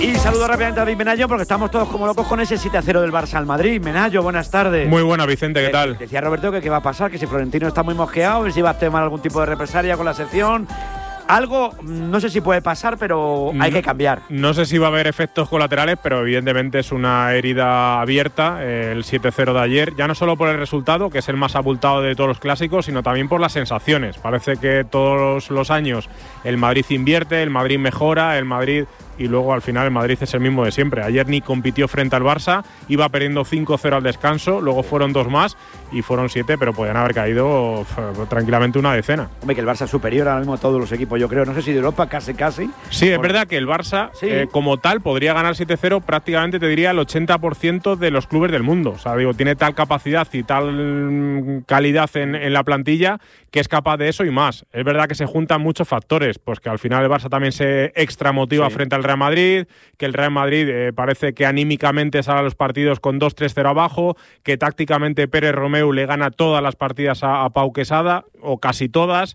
Y saludo rápidamente a David Menayo porque estamos todos como locos con ese 7-0 del Barça al Madrid. Menayo, buenas tardes. Muy buena, Vicente, ¿qué tal? Decía Roberto que qué va a pasar, que si Florentino está muy mosqueado, si va a tomar algún tipo de represalia con la sección. Algo, no sé si puede pasar, pero hay que cambiar. No sé si va a haber efectos colaterales, pero evidentemente es una herida abierta, el 7-0 de ayer, ya no solo por el resultado, que es el más abultado de todos los clásicos, sino también por las sensaciones. Parece que todos los años el Madrid invierte, el Madrid mejora, el Madrid... Y luego al final el Madrid es el mismo de siempre. Ayer ni compitió frente al Barça, iba perdiendo 5-0 al descanso, luego fueron 2 más y fueron 7, pero podían haber caído tranquilamente una decena. Hombre, que el Barça es superior ahora mismo a todos los equipos, yo creo. No sé si de Europa, casi. Sí, es verdad que el Barça, como tal, podría ganar 7-0 prácticamente, te diría, el 80% de los clubes del mundo. O sea, digo, tiene tal capacidad y tal calidad en la plantilla que es capaz de eso y más. Es verdad que se juntan muchos factores, pues que al final el Barça también se extramotiva frente al Real Madrid, que el Real Madrid parece que anímicamente sale a los partidos con 2-3-0 abajo, que tácticamente Pérez Romeu le gana todas las partidas a Pau Quesada, o casi todas.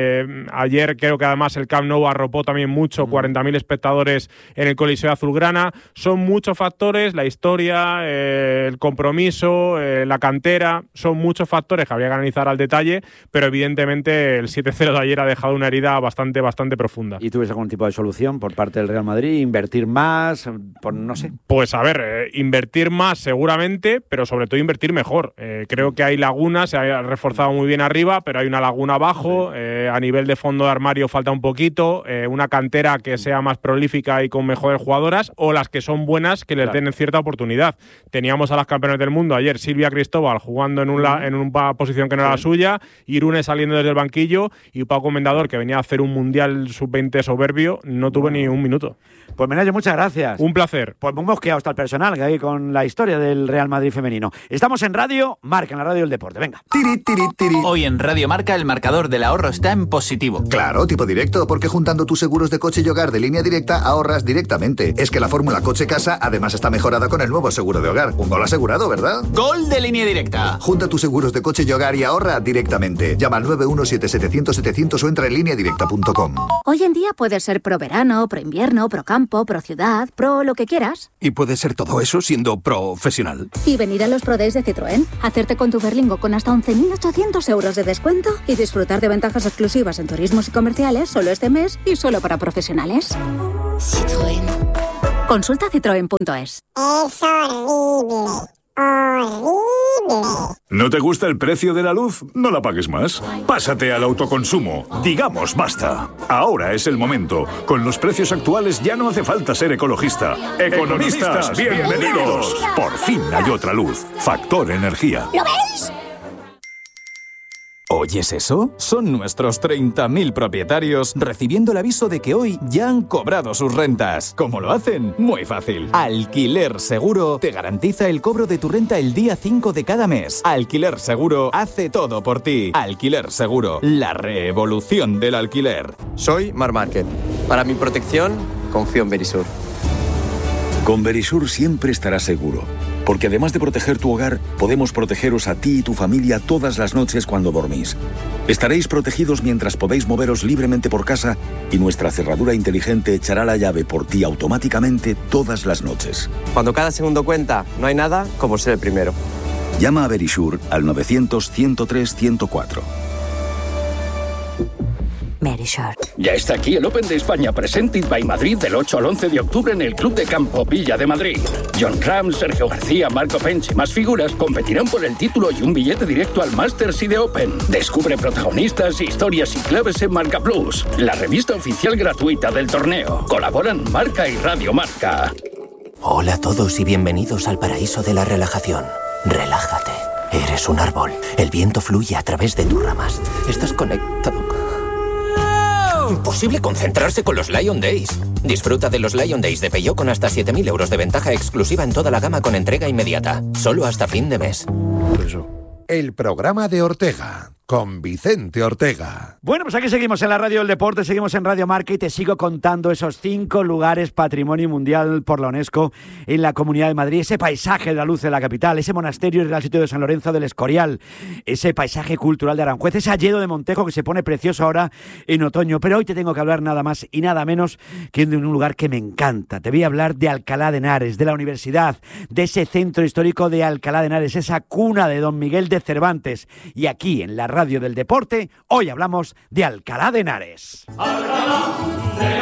Ayer creo que además el Camp Nou arropó también mucho, 40.000 espectadores en el Coliseo Azulgrana. Son muchos factores, la historia, el compromiso, la cantera, son muchos factores que habría que analizar al detalle, pero evidentemente el 7-0 de ayer ha dejado una herida bastante profunda. ¿Y tú ves algún tipo de solución por parte del Real Madrid? ¿Invertir más? No sé. Pues a ver, invertir más seguramente, pero sobre todo invertir mejor. Creo que hay lagunas, se ha reforzado muy bien arriba, pero hay una laguna abajo. A nivel de fondo de armario falta un poquito. Una cantera que sea más prolífica y con mejores jugadoras, o las que son buenas que les den cierta oportunidad. Teníamos a las campeonas del mundo ayer, Silvia Cristóbal jugando en una posición que no era la suya, Irune saliendo desde el banquillo y Paco Mendador, que venía a hacer un mundial sub-20 soberbio, no tuvo ni un minuto. Pues Menayo, muchas gracias. Un placer. Pues muy mosqueado está el personal que hay con la historia del Real Madrid femenino. Estamos en Radio Marca, en la radio del deporte. Venga. Hoy en Radio Marca el marcador del ahorro está en positivo. Claro, tipo directo, porque juntando tus seguros de coche y hogar de Línea Directa ahorras directamente. Es que la fórmula coche-casa además está mejorada con el nuevo seguro de hogar. Un gol asegurado, ¿verdad? ¡Gol de Línea Directa! Junta tus seguros de coche y hogar y ahorra directamente. Llama al 917-700-700 o entra en lineadirecta.com. Hoy en día puedes ser pro verano, pro invierno, pro campo, pro ciudad, pro lo que quieras. Y puedes ser todo eso siendo profesional. Y venir a los Pro Days de Citroën, hacerte con tu Berlingo con hasta 11.800 euros de descuento y disfrutar de ventajas exclusivas en turismos y comerciales solo este mes y solo para profesionales. Citroën. Consulta citroen.es. Es horrible. ¡Horrible! ¿No te gusta el precio de la luz? No la pagues más. Pásate al autoconsumo. Digamos basta. Ahora es el momento. Con los precios actuales ya no hace falta ser ecologista. Economistas, bienvenidos. Por fin hay otra luz. Factor Energía. ¿Lo veis? ¿Oyes eso? Son nuestros 30.000 propietarios recibiendo el aviso de que hoy ya han cobrado sus rentas. ¿Cómo lo hacen? Muy fácil. Alquiler Seguro te garantiza el cobro de tu renta el día 5 de cada mes. Alquiler Seguro hace todo por ti. Alquiler Seguro, la revolución del alquiler. Soy Mar Márquez. Para mi protección, confío en Verisur. Con Verisur siempre estarás seguro. Porque además de proteger tu hogar, podemos protegeros a ti y tu familia todas las noches cuando dormís. Estaréis protegidos mientras podéis moveros libremente por casa y nuestra cerradura inteligente echará la llave por ti automáticamente todas las noches. Cuando cada segundo cuenta, no hay nada como ser el primero. Llama a Verisur al 900-103-104. Verisur. Ya está aquí el Open de España Presented by Madrid del 8 al 11 de octubre en el Club de Campo Villa de Madrid. John Ram, Sergio García, Marco Pench y más figuras competirán por el título y un billete directo al Masters y de Open. Descubre protagonistas, historias y claves en Marca Plus, la revista oficial gratuita del torneo. Colaboran Marca y Radio Marca. Hola a todos y bienvenidos al paraíso de la relajación. Relájate. Eres un árbol. El viento fluye a través de tus ramas. Estás conectado. Imposible concentrarse con los Lion Days. Disfruta de los Lion Days de Peugeot con hasta 7.000 euros de ventaja exclusiva en toda la gama con entrega inmediata. Solo hasta fin de mes. El programa de Ortega. con Vicente Ortega. Bueno, pues aquí seguimos en la Radio del Deporte, seguimos en Radio Marca y te sigo contando esos 5 lugares Patrimonio Mundial por la UNESCO en la Comunidad de Madrid, ese paisaje de la luz de la capital, ese monasterio Real Sitio de San Lorenzo del Escorial, ese paisaje cultural de Aranjuez, ese hayedo de Montejo que se pone precioso ahora en otoño. Pero hoy te tengo que hablar nada más y nada menos que de un lugar que me encanta. Te voy a hablar de Alcalá de Henares, de la universidad, de ese centro histórico de Alcalá de Henares, esa cuna de Don Miguel de Cervantes. Y aquí en la Radio del Deporte, hoy hablamos de Alcalá de Henares. Alcalá de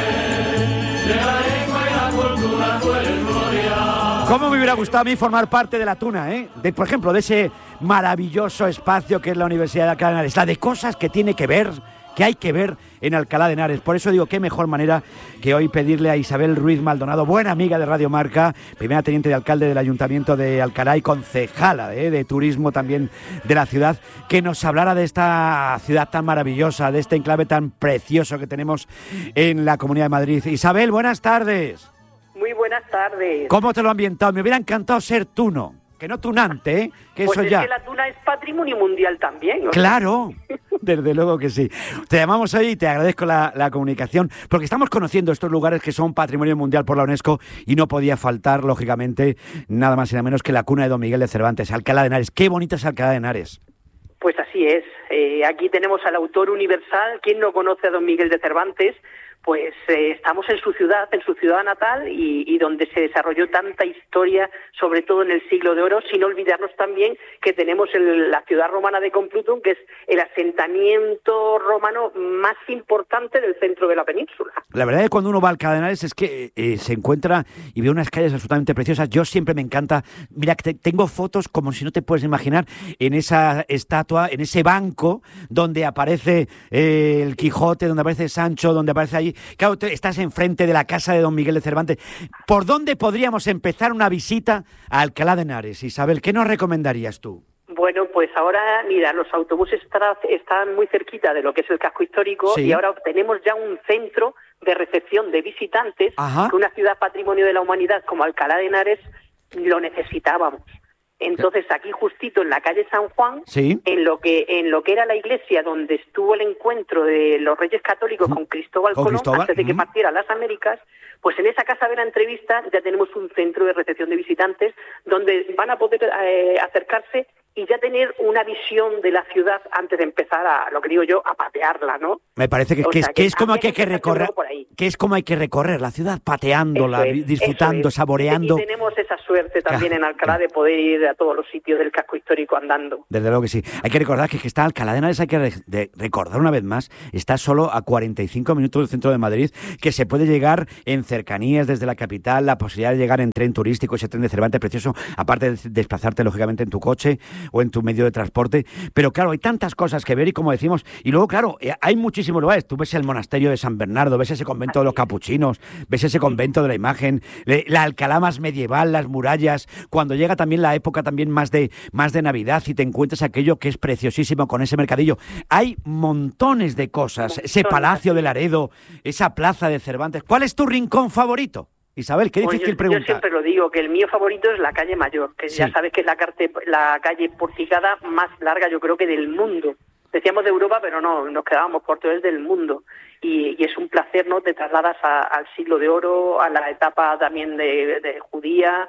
Henares, de la lengua y la cultura tú eres gloria. ¿Cómo me hubiera gustado a mí formar parte de la Tuna, por ejemplo, de ese maravilloso espacio que es la Universidad de Alcalá de Henares, la de cosas que tiene que ver, que hay que ver en Alcalá de Henares. Por eso digo, qué mejor manera que hoy pedirle a Isabel Ruiz Maldonado, buena amiga de Radio Marca, primera teniente de alcalde del Ayuntamiento de Alcalá y concejala de turismo también de la ciudad, que nos hablara de esta ciudad tan maravillosa, de este enclave tan precioso que tenemos en la Comunidad de Madrid. Isabel, buenas tardes. Muy buenas tardes. ¿Cómo te lo han ambientado? Me hubiera encantado ser tuno. Que no tunante, que pues eso es ya. Que la tuna es patrimonio mundial también. Claro, desde luego que sí. Te llamamos hoy y te agradezco la comunicación, porque estamos conociendo estos lugares que son patrimonio mundial por la UNESCO y no podía faltar, lógicamente, nada más y nada menos que la cuna de Don Miguel de Cervantes, Alcalá de Henares. Qué bonita es Alcalá de Henares. Pues así es. Aquí tenemos al autor universal. ¿Quién no conoce a Don Miguel de Cervantes? Pues estamos en su ciudad natal y donde se desarrolló tanta historia, sobre todo en el siglo de oro, sin olvidarnos también que tenemos la ciudad romana de Complutum, que es el asentamiento romano más importante del centro de la península. La verdad es que cuando uno va a Alcalá de Henares es que se encuentra y ve unas calles absolutamente preciosas. Yo siempre me encanta, mira, que tengo fotos como si no te puedes imaginar, en esa estatua, en ese banco donde aparece el Quijote, donde aparece Sancho, donde aparece allí. Claro, estás enfrente de la casa de Don Miguel de Cervantes. ¿Por dónde podríamos empezar una visita a Alcalá de Henares? Isabel, ¿qué nos recomendarías tú? Bueno, pues ahora, mira, los autobuses están muy cerquita de lo que es el casco histórico, sí. Y ahora tenemos ya un centro de recepción de visitantes. Ajá. Que una ciudad patrimonio de la humanidad como Alcalá de Henares lo necesitábamos. Entonces, aquí justito en la calle San Juan, sí. en lo que era la iglesia donde estuvo el encuentro de los Reyes Católicos con Cristóbal Colón, antes de que partiera a las Américas, pues en esa casa de la entrevista ya tenemos un centro de recepción de visitantes donde van a poder acercarse y ya tener una visión de la ciudad antes de empezar a, lo que digo yo, a patearla, ¿no? Me parece que es como que hay que recorrer, que es como hay que recorrer la ciudad, pateándola, disfrutando, saboreando. Y tenemos esa suerte también en Alcalá de poder ir a todos los sitios del casco histórico andando. Desde luego que sí. Hay que recordar que está Alcalá de Henares, hay que recordar una vez más, está solo a 45 minutos del centro de Madrid, que se puede llegar en cercanías desde la capital, la posibilidad de llegar en tren turístico, ese tren de Cervantes precioso, aparte de desplazarte lógicamente en tu coche o en tu medio de transporte, pero claro, hay tantas cosas que ver y como decimos, y luego claro, hay muchísimos lugares, tú ves el monasterio de San Bernardo, ves ese convento de los capuchinos, ves ese convento de la imagen, la Alcalá más medieval, las murallas, cuando llega también la época también más de Navidad y te encuentras aquello que es preciosísimo con ese mercadillo, hay montones de cosas, ese Palacio de Laredo, esa plaza de Cervantes. ¿Cuál es tu rincón favorito? Isabel, qué difícil preguntar. Yo siempre lo digo, que el mío favorito es la calle Mayor, que sí. Ya sabes que es la calle porticada más larga, yo creo que del mundo. Decíamos de Europa, pero no, nos quedábamos cortos, es del mundo. Y es un placer, ¿no? Te trasladas al siglo de oro, a la etapa también de judía,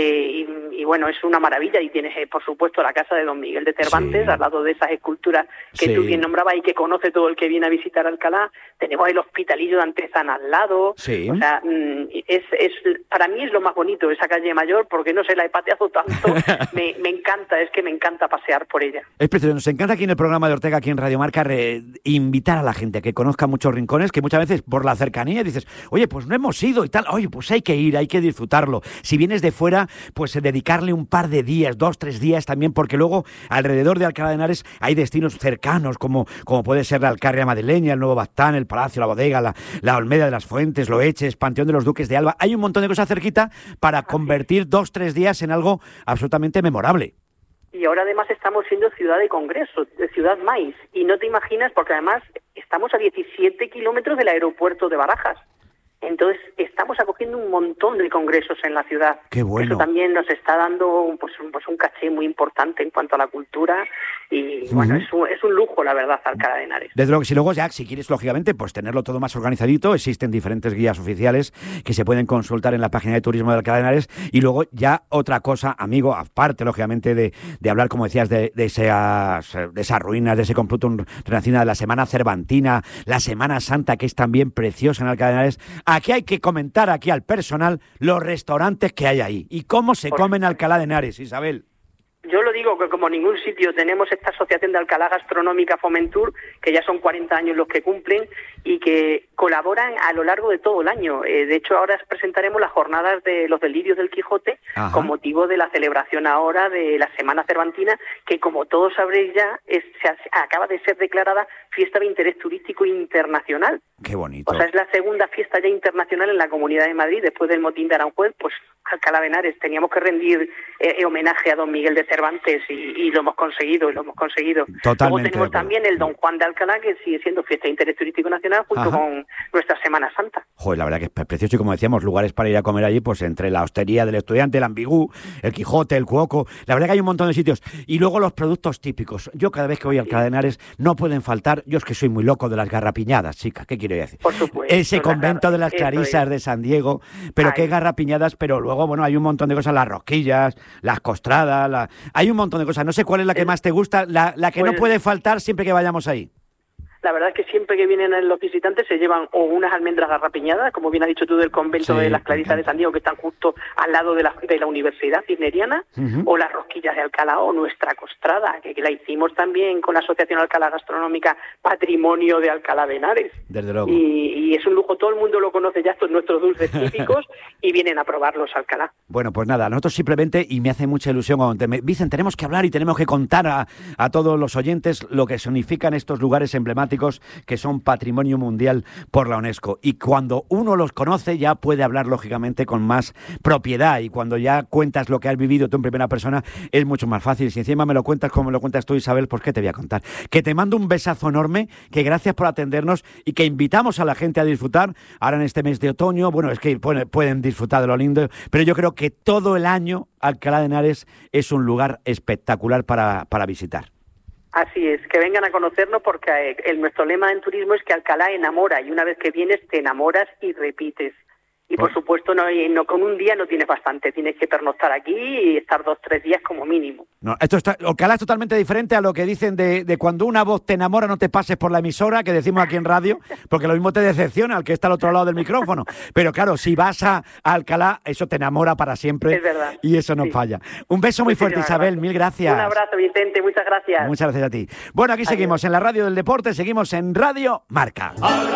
y bueno, es una maravilla. Y tienes, por supuesto, la casa de Don Miguel de Cervantes, sí. Al lado de esas esculturas que tú bien nombrabas y que conoce todo el que viene a visitar Alcalá. Tenemos el Hospitalillo de Antezana al lado. Sí. O sea, para mí es lo más bonito, esa calle Mayor, porque no sé, la he pateado tanto. me encanta pasear por ella. Es precioso. Nos encanta aquí en el programa de Ortega, aquí en Radio Marca, invitar a la gente a que conozca muchos rincones, que muchas veces por la cercanía dices, oye, pues no hemos ido y tal, oye, pues hay que ir, hay que disfrutarlo. Si vienes de fuera, pues dedicarle un par de días, 2-3 días también, porque luego alrededor de Alcalá de Henares hay destinos cercanos, como puede ser la Alcarria madrileña, el Nuevo Baztán, el Palacio, la Bodega, la Olmeda de las Fuentes, Loeches, Panteón de los Duques de Alba. Hay un montón de cosas cerquita para convertir 2-3 días en algo absolutamente memorable. Y ahora además estamos siendo ciudad de congreso, de ciudad maíz, y no te imaginas, porque además estamos a 17 kilómetros del aeropuerto de Barajas. Entonces, estamos acogiendo un montón de congresos en la ciudad. Qué bueno. Eso también nos está dando pues un caché muy importante en cuanto a la cultura y, bueno, es un lujo, la verdad, Alcalá de Henares. Desde luego, si luego ya, si quieres, lógicamente, pues tenerlo todo más organizadito, existen diferentes guías oficiales que se pueden consultar en la página de turismo de Alcalá de Henares y luego ya otra cosa, amigo, aparte, lógicamente, de hablar, como decías, de esas ruinas, de ese completo renacimiento, de la Semana Cervantina, la Semana Santa, que es también preciosa en Alcalá de Henares. Aquí hay que comentar aquí al personal los restaurantes que hay ahí y cómo se come en Alcalá de Henares, Isabel. Yo lo digo que como ningún sitio tenemos esta asociación de Alcalá Gastronómica Fomentur, que ya son 40 años los que cumplen y que colaboran a lo largo de todo el año. De hecho, ahora presentaremos las jornadas de los delirios del Quijote. Ajá. Con motivo de la celebración ahora de la Semana Cervantina, que como todos sabréis ya, acaba de ser declarada fiesta de interés turístico internacional. Qué bonito. O sea, es la segunda fiesta ya internacional en la Comunidad de Madrid, después del motín de Aranjuez, pues Alcalá de Henares. Teníamos que rendir homenaje a don Miguel de Cervantes y lo hemos conseguido, Totalmente. Luego tenemos también el Don Juan de Alcalá, que sigue siendo fiesta de interés turístico nacional junto con nuestra Semana Santa. Joder, la verdad que es precioso y como decíamos, lugares para ir a comer allí, pues entre la Hostería del Estudiante, el Ambigú, el Quijote, el Cuoco, la verdad que hay un montón de sitios. Y luego los productos típicos. Yo cada vez que voy a Alcalá de Henares no pueden faltar, yo es que soy muy loco de las garrapiñadas, chicas, ¿qué quiero decir? Por supuesto. Ese convento de las Clarisas de San Diego, pero qué garrapiñadas, pero luego, bueno, hay un montón de cosas, las rosquillas, las costradas, hay un montón de cosas. No sé cuál es la que más te gusta, la que no puede faltar siempre que vayamos ahí. La verdad es que siempre que vienen los visitantes se llevan o unas almendras garrapiñadas, como bien has dicho tú, del convento de las Clarisas de San Diego, que están justo al lado de la Universidad Cisneriana, o las rosquillas de Alcalá o nuestra costrada, que la hicimos también con la Asociación Alcalá Gastronómica Patrimonio de Alcalá de Henares. Desde luego. Y es un lujo, todo el mundo lo conoce ya, estos nuestros dulces típicos, y vienen a probarlos a Alcalá. Bueno, pues nada, nosotros simplemente, y me hace mucha ilusión cuando me dicen, tenemos que hablar y tenemos que contar a todos los oyentes lo que significan estos lugares emblemáticos que son patrimonio mundial por la UNESCO. Y cuando uno los conoce ya puede hablar, lógicamente, con más propiedad. Y cuando ya cuentas lo que has vivido tú en primera persona, es mucho más fácil. Si encima me lo cuentas como me lo cuentas tú, Isabel, pues ¿qué te voy a contar? Que te mando un besazo enorme, que gracias por atendernos y que invitamos a la gente a disfrutar ahora en este mes de otoño. Bueno, es que pueden disfrutar de lo lindo, pero yo creo que todo el año Alcalá de Henares es un lugar espectacular para visitar. Así es, que vengan a conocernos porque nuestro lema en turismo es que Alcalá enamora y una vez que vienes te enamoras y repites. Y por supuesto, no con un día no tienes bastante, tienes que pernoctar aquí y estar 2-3 días como mínimo. No, Alcalá es totalmente diferente a lo que dicen de cuando una voz te enamora no te pases por la emisora, que decimos aquí en radio, porque lo mismo te decepciona al que está al otro lado del micrófono. Pero claro, si vas a Alcalá, eso te enamora para siempre. Es verdad. Y eso no falla. Un beso muy fuerte, Isabel, mil gracias. Un abrazo, Vicente, muchas gracias. Muchas gracias a ti. Bueno, aquí seguimos en la radio del deporte, seguimos en Radio Marca.